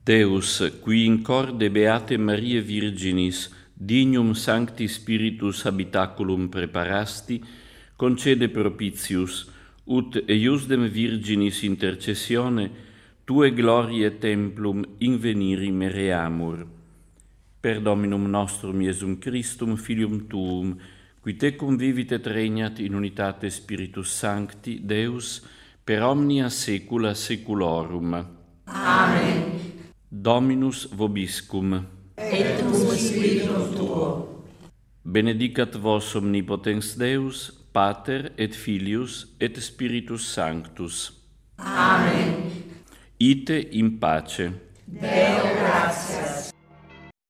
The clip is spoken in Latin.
Deus, qui in corde beate Mariae Virginis, dignum Sancti Spiritus habitaculum preparasti, concede propitius, ut eiusdem Virginis intercessione, Tue gloriae templum inveniri mereamur. Per Dominum nostrum Iesum Christum, Filium Tuum, qui te convivit et regnat in unitate Spiritus Sancti, Deus, per omnia saecula saeculorum. Amen. Dominus vobiscum. Et cum spiritum tuo. Benedicat vos omnipotens Deus, Pater et Filius et Spiritus Sanctus. Amen. Ite in pace. Deo gratia.